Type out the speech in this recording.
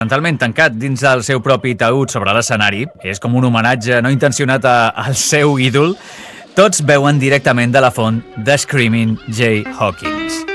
Mentalment tancat dins del seu propi taüt sobre l'escenari, és com un homenatge no intencionat al seu ídol, tots veuen directament de la font de Screaming Jay Hawkins.